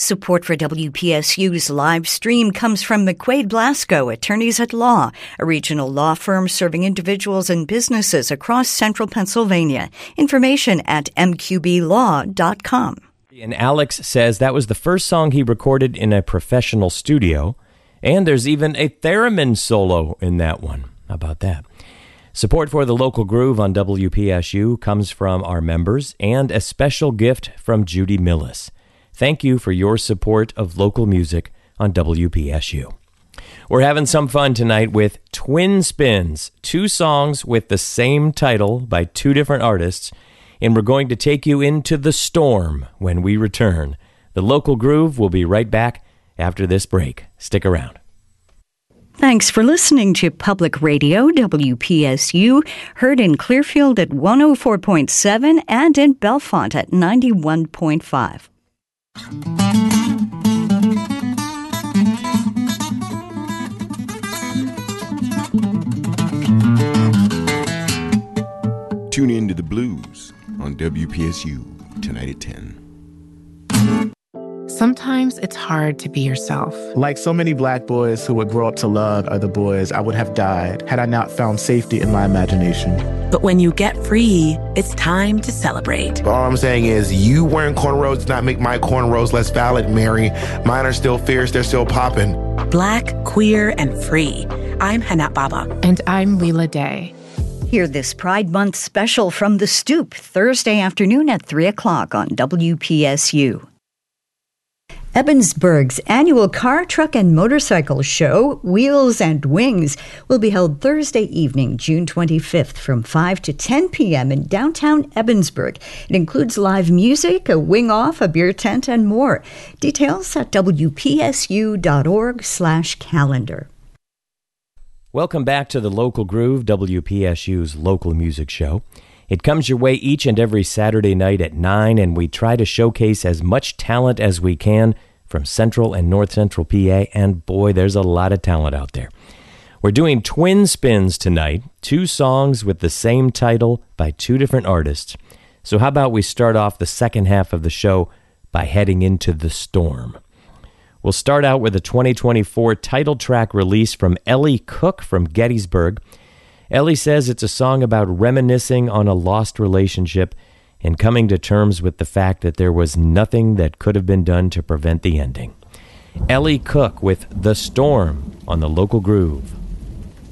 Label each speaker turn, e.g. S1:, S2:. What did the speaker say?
S1: Support for WPSU's live stream comes from McQuaid Blasco, Attorneys at Law, a regional law firm serving individuals and businesses across central Pennsylvania. Information at mqblaw.com.
S2: And Alex says that was the first song he recorded in a professional studio, and there's even a theremin solo in that one. How about that? Support for the Local Groove on WPSU comes from our members and a special gift from Judy Millis. Thank you for your support of local music on WPSU. We're having some fun tonight with Twin Spins, 2 songs with the same title by 2 different artists, and we're going to take you into the storm when we return. The Local Groove will be right back after this break. Stick around.
S1: Thanks for listening to Public Radio WPSU, heard in Clearfield at 104.7 and in Bellefonte at 91.5.
S3: Tune in to the blues on WPSU tonight at 10.
S4: Sometimes it's hard to be yourself.
S5: Like so many black boys who would grow up to love other boys, I would have died had I not found safety in my imagination.
S6: But when you get free, it's time to celebrate.
S7: All I'm saying is you wearing cornrows does not make my cornrows less valid, Mary. Mine are still fierce, they're still popping.
S6: Black, queer, and free. I'm Hanat Baba.
S4: And I'm Leela Day.
S1: Hear this Pride Month special from The Stoop, Thursday afternoon at 3 o'clock on WPSU. Ebensburg's annual car, truck, and motorcycle show, Wheels and Wings, will be held Thursday evening, June 25th from 5 to 10 p.m. in downtown Ebensburg. It includes live music, a wing-off, a beer tent, and more. Details at wpsu.org/calendar.
S2: Welcome back to the Local Groove, WPSU's local music show. It comes your way each and every Saturday night at 9, and we try to showcase as much talent as we can from Central and North Central PA, and boy, there's a lot of talent out there. We're doing Twin Spins tonight, 2 songs with the same title by 2 different artists. So how about we start off the second half of the show by heading into the storm? We'll start out with a 2024 title track release from Ellie Cook from Gettysburg. Ellie says it's a song about reminiscing on a lost relationship and coming to terms with the fact that there was nothing that could have been done to prevent the ending. Ellie Cook with The Storm on the Local Groove.